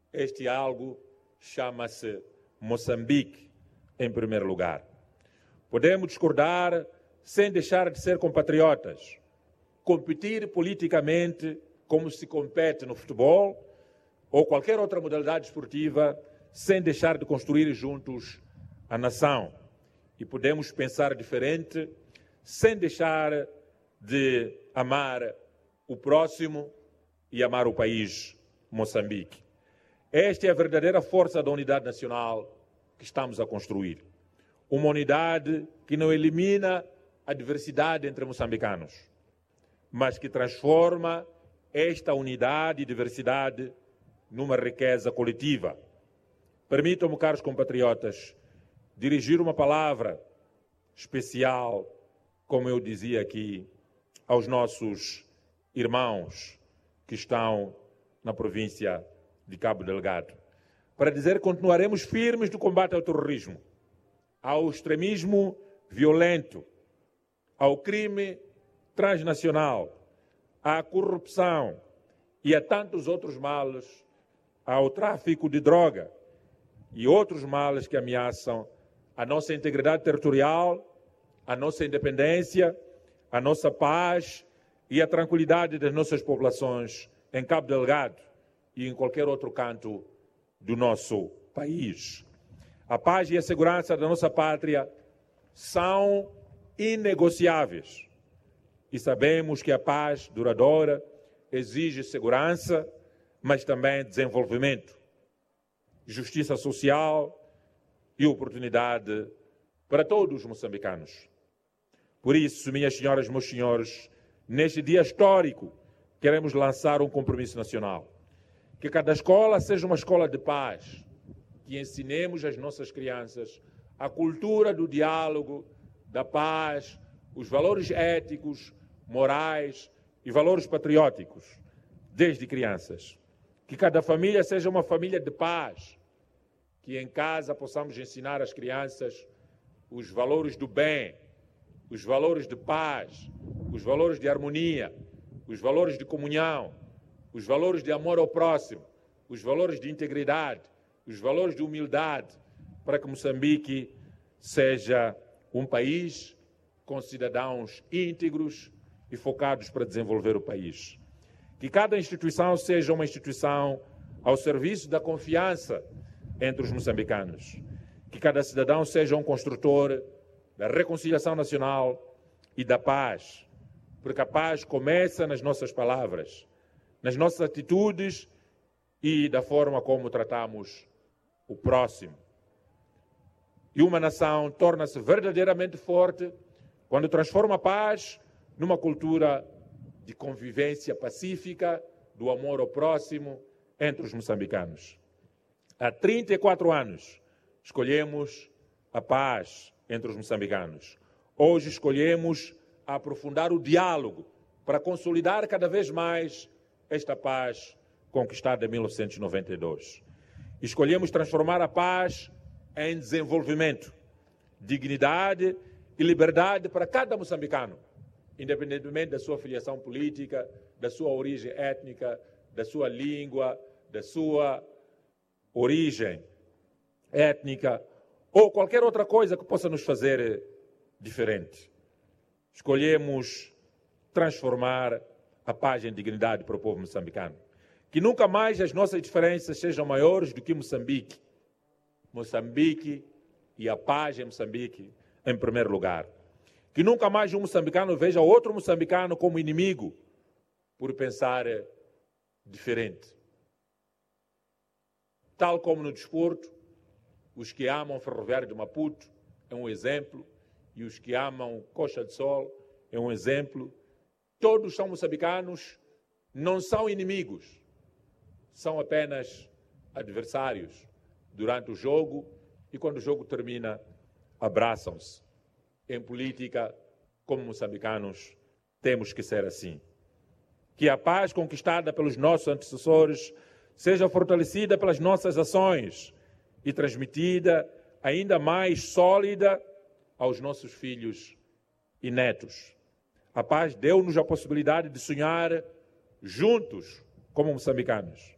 Este algo chama-se Moçambique, em primeiro lugar. Podemos discordar sem deixar de ser compatriotas, competir politicamente como se compete no futebol ou qualquer outra modalidade esportiva, sem deixar de construir juntos a nação. E podemos pensar diferente, sem deixar de amar o próximo e amar o país Moçambique. Esta é a verdadeira força da unidade nacional que estamos a construir. Uma unidade que não elimina a diversidade entre moçambicanos, mas que transforma esta unidade e diversidade numa riqueza coletiva. Permitam-me, caros compatriotas, dirigir uma palavra especial, como eu dizia aqui, aos nossos irmãos que estão na província de Cabo Delgado, para dizer que continuaremos firmes no combate ao terrorismo, ao extremismo violento, ao crime transnacional, à corrupção e a tantos outros males, ao tráfico de droga e outros males que ameaçam a nossa integridade territorial, a nossa independência, a nossa paz e a tranquilidade das nossas populações em Cabo Delgado e em qualquer outro canto do nosso país. A paz e a segurança da nossa pátria são inegociáveis. E sabemos que a paz duradoura exige segurança, mas também desenvolvimento, justiça social e oportunidade para todos os moçambicanos. Por isso, minhas senhoras e meus senhores, neste dia histórico, queremos lançar um compromisso nacional. Que cada escola seja uma escola de paz, que ensinemos às nossas crianças a cultura do diálogo, da paz, os valores éticos, morais e valores patrióticos, desde crianças. Que cada família seja uma família de paz, que em casa possamos ensinar às crianças os valores do bem, os valores de paz, os valores de harmonia, os valores de comunhão, os valores de amor ao próximo, os valores de integridade, os valores de humildade, para que Moçambique seja um país com cidadãos íntegros e focados para desenvolver o país. Que cada instituição seja uma instituição ao serviço da confiança entre os moçambicanos. Que cada cidadão seja um construtor da reconciliação nacional e da paz, porque a paz começa nas nossas palavras, nas nossas atitudes e da forma como tratamos o próximo. E uma nação torna-se verdadeiramente forte quando transforma a paz numa cultura de convivência pacífica, do amor ao próximo entre os moçambicanos. Há 34 anos escolhemos a paz entre os moçambicanos. Hoje escolhemos aprofundar o diálogo para consolidar cada vez mais esta paz conquistada em 1992. Escolhemos transformar a paz em desenvolvimento, dignidade e liberdade para cada moçambicano, independentemente da sua filiação política, da sua origem étnica, da sua língua, da sua origem étnica ou qualquer outra coisa que possa nos fazer diferente. Escolhemos transformar a paz em dignidade para o povo moçambicano. Que nunca mais as nossas diferenças sejam maiores do que Moçambique. Moçambique e a paz em Moçambique em primeiro lugar. Que nunca mais um moçambicano veja outro moçambicano como inimigo por pensar diferente. Tal como no desporto, os que amam Ferroviário de Maputo é um exemplo, e os que amam Costa do Sol é um exemplo. Todos são moçambicanos, não são inimigos, são apenas adversários durante o jogo e quando o jogo termina, abraçam-se. Em política, como moçambicanos, temos que ser assim. Que a paz conquistada pelos nossos antecessores seja fortalecida pelas nossas ações e transmitida ainda mais sólida aos nossos filhos e netos. A paz deu-nos a possibilidade de sonhar juntos como moçambicanos.